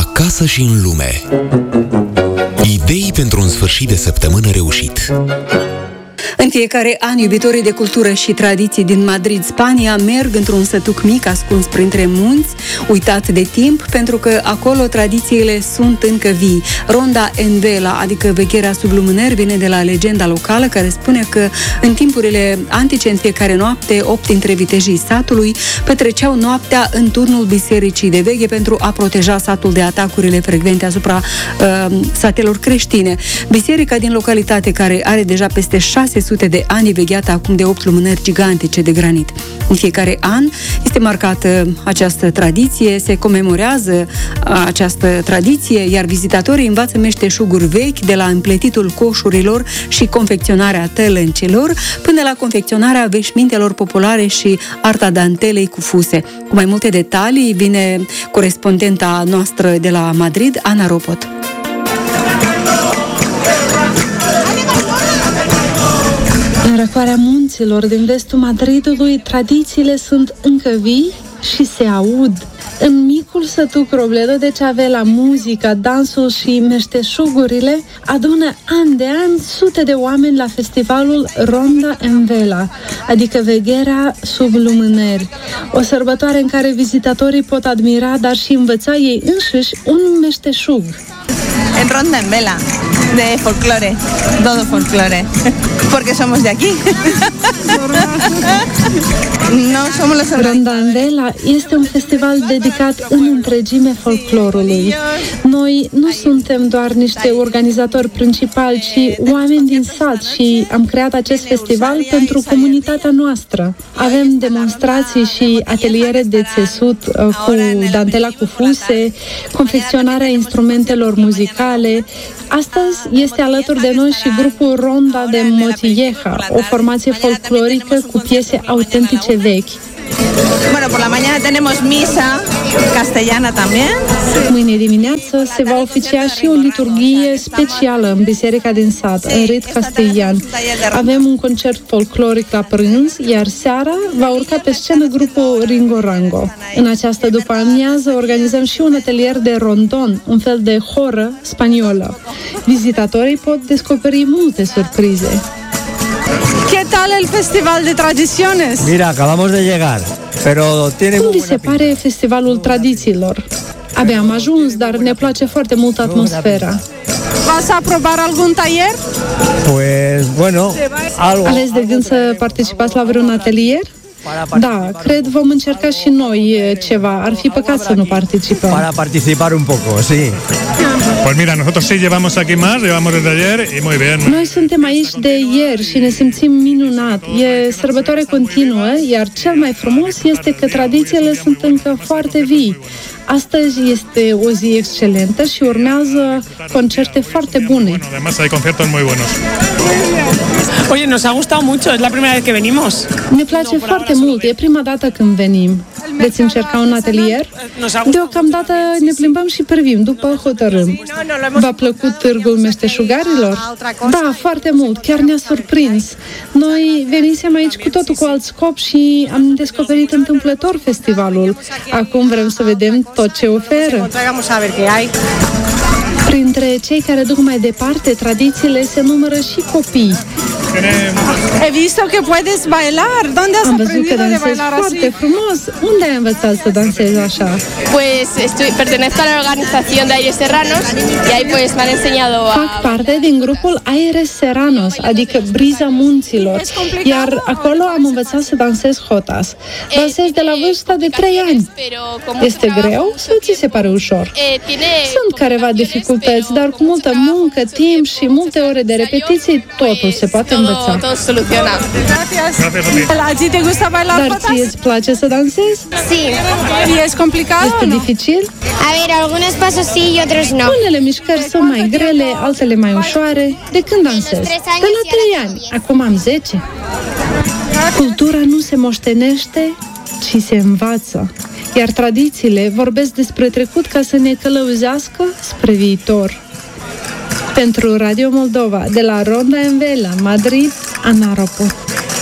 acasă și în lume. Idei pentru un sfârșit de săptămână reușit. În fiecare an, iubitorii de cultură și tradiții din Madrid, Spania, merg într-un sătuc mic ascuns printre munți, uitat de timp, pentru că acolo tradițiile sunt încă vii. Ronda en Vela, adică vegherea sub lumânări, vine de la legenda locală care spune că în timpurile antice, în fiecare noapte, 8 dintre vitejii satului petreceau noaptea în turnul bisericii de veghe pentru a proteja satul de atacurile frecvente asupra satelor creștine. Biserica din localitate, care are deja peste 600 de ani, vegheată acum de 8 lumânări gigantice de granit. În fiecare an este marcată această tradiție, se comemorează această tradiție, iar vizitatorii învață meșteșuguri vechi, de la împletitul coșurilor și confecționarea tălâncelor, până la confecționarea veșmintelor populare și arta dantelei cu fuse. Cu mai multe detalii vine corespondenta noastră de la Madrid, Ana Ropot. În răcoarea munților din vestul Madridului, tradițiile sunt încă vii și se aud. În micul sătuc Robledo de Chavela, muzica, dansul și meșteșugurile adună an de an sute de oameni la festivalul Ronda en Vela, adică vegherea sub lumânări. O sărbătoare în care vizitatorii pot admira, dar și învăța ei înșiși un meșteșug. En Ronda en Vela, de folclore, todo folclore, porque somos de aquí. No somos los Ronda en Vela este un festival dedicat în întregime folclorului. Noi nu suntem doar niște organizatori principali, ci oameni din sat și am creat acest festival pentru comunitatea noastră. Avem demonstrații și ateliere de țesut cu dantela cu fuse, confecționarea instrumentelor muzicale. Astăzi este alături de noi și grupul Ronda de Motilleja, o formație folclorică cu piese autentice vechi. Bueno, por la mañana tenemos misa castellana también. Mâine dimineață se va oficia și o liturghie specială în biserica din sat, în rit castellan. Avem un concert folcloric la prânz, iar seara va urca pe scenă grupul Ringo Rango. În această după-amiază organizăm și un atelier de rondon, un fel de horă spaniolă. Vizitatorii pot descoperi multe surprize. ¿Qué tal el Festival de Tradiciones? Mira, acabamos de llegar, pero tiene Cum vi se pare festivalul tradițiilor? Abia am ajuns, dar ne place foarte mult atmosfera. ¿Vas a probar algún taller? Pues, bueno, algo. Aveți de gând să participați la vreun atelier? Da, cred vom încerca și noi ceva. Ar fi păcat să nu participăm. Para participar un poco, sí. Pues mira, nosotros sí llevamos aquí más, llevamos desde ayer y muy bien. Noi suntem aici de ieri și ne simțim minunat. E sărbătoare continuă, iar cel mai frumos este că tradițiile sunt încă foarte vii. Astăzi este o zi excelentă și urmează concerte foarte bune. Además hay conciertos muy buenos. Oye, nos ha gustado mucho, es la primera vez que venimos. Ne place foarte mult, e prima dată când venim. Veți încerca un atelier? Deocamdată ne plimbăm și privim, după hotărâm. V-a plăcut târgul meșteșugarilor? Da, foarte mult, chiar ne-a surprins. Noi venisem aici cu totul cu alt scop și am descoperit întâmplător festivalul. Acum vrem să vedem tot ce oferă. Printre cei care duc mai departe tradițiile se numără și copii. He visto que puedes bailar. ¿Dónde has aprendido de bailar así? Foarte frumos. Unde ai învățat să dansezi așa? Pues pertenezco a la organización de Aires Serranos y ahí pues me han enseñado a... Fac parte din grupul Aires Serranos, adică briza munților, iar acolo am învățat să dansez jotas. Dansez de la vârsta de 3 ani. Este greu sau ți se pare ușor? Sunt careva dificultăți, dar cu multă muncă, timp și multe ore de repetiții, totul se poate învăța. Todo soluciona. ¿A ti te gusta bailar Dar jotas? ție îți place să dansezi? Sí. ¿Y es complicado o Este no? dificil? A ver, algunos pasos sí y otros no. Unele mișcări sunt mai grele, altele mai ușoare. De când dansez? De la 3 ani. Acum am 10. Cultura nu se moștenește, ci se învață. Iar tradițiile vorbesc despre trecut ca să ne călăuzească spre viitor. Pentru Radio Moldova, de la Ronda en Vela, Madrid, Ana Ropot.